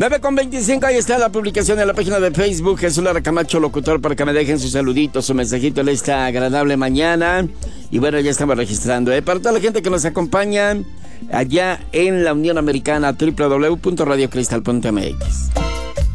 9:25, ahí está la publicación en la página de Facebook. Jesús Lara Camacho, locutor, para que me dejen su saludito, su mensajito en esta agradable mañana. Y bueno, ya estamos registrando, para toda la gente que nos acompaña allá en la Unión Americana, www.radiocristal.mx.